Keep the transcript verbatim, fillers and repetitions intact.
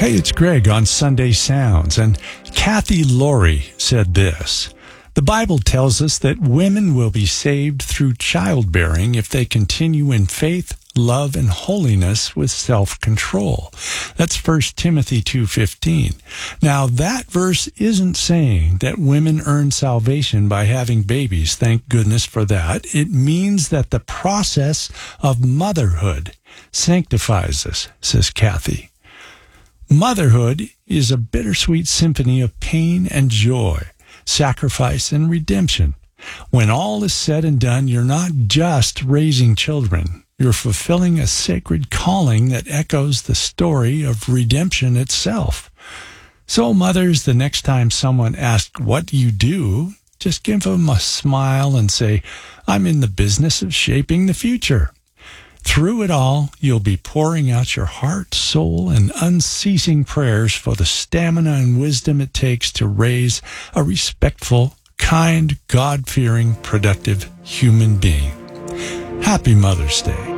Hey, it's Greg on Sunday Sounds, and Kathy Laurie said this. The Bible tells us that women will be saved through childbearing if they continue in faith, love, and holiness with self-control. That's First Timothy two fifteen. Now, that verse isn't saying that women earn salvation by having babies. Thank goodness for that. It means that the process of motherhood sanctifies us, says Kathy. Motherhood is a bittersweet symphony of pain and joy, sacrifice and redemption. When all is said and done, you're not just raising children. You're fulfilling a sacred calling that echoes the story of redemption itself. So, mothers, the next time someone asks what you do, just give them a smile and say, I'm in the business of shaping the future. Through it all, you'll be pouring out your heart, soul, and unceasing prayers for the stamina and wisdom it takes to raise a respectful, kind, God-fearing, productive human being. Happy Mother's Day.